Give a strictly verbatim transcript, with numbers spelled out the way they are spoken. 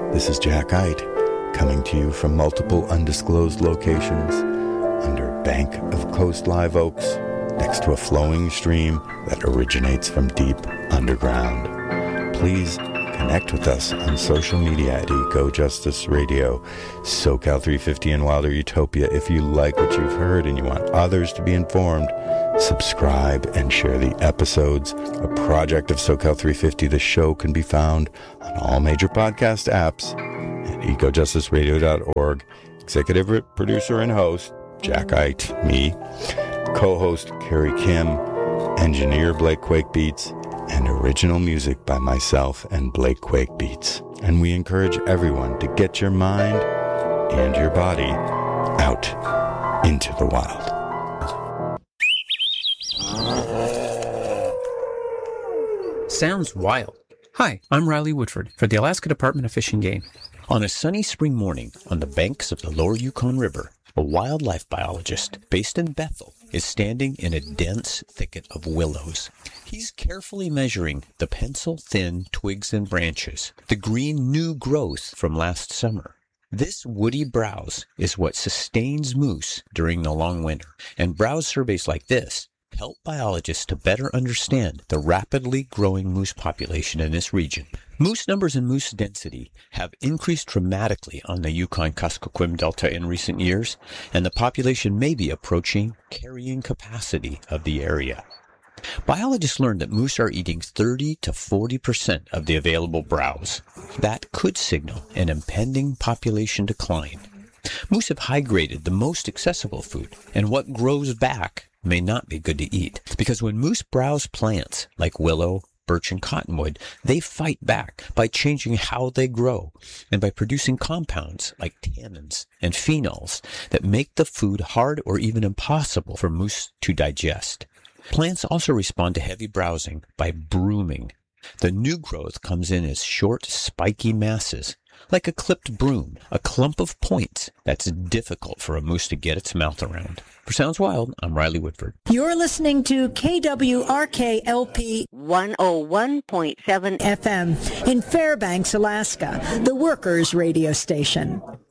This is Jack Ite, coming to you from multiple undisclosed locations under a bank of coast live oaks next to a flowing stream that originates from deep underground. Please connect with us on social media at Eco Justice Radio, SoCal three fifty, and Wilder Utopia. If you like what you've heard and you want others to be informed, subscribe and share the episodes. A project of SoCal three fifty, the show can be found on all major podcast apps at eco justice radio dot org. Executive producer and host, Jack Ite, me. Co-host, Carrie Kim. Engineer, Blake Quake Beats. And original music by myself and Blake Quake Beats. And we encourage everyone to get your mind and your body out into the wild. Sounds wild. Hi, I'm Riley Woodford for the Alaska Department of Fish and Game. On a sunny spring morning on the banks of the Lower Yukon River, a wildlife biologist based in Bethel is standing in a dense thicket of willows. He's carefully measuring the pencil-thin twigs and branches, the green new growth from last summer. This woody browse is what sustains moose during the long winter, and browse surveys like this help biologists to better understand the rapidly growing moose population in this region. Moose numbers and moose density have increased dramatically on the Yukon-Kuskokwim Delta in recent years, and the population may be approaching carrying capacity of the area. Biologists learned that moose are eating thirty to forty percent of the available browse. That could signal an impending population decline. Moose have high-graded the most accessible food, and what grows back may not be good to eat, because when moose browse plants like willow, birch, and cottonwood, they fight back by changing how they grow and by producing compounds like tannins and phenols that make the food hard or even impossible for moose to digest. Plants also respond to heavy browsing by brooming. The new growth comes in as short, spiky masses, like a clipped broom, a clump of points that's difficult for a moose to get its mouth around. For Sounds Wild, I'm Riley Woodford. You're listening to K W R K L P one oh one point seven F M in Fairbanks, Alaska, the Workers Radio Station.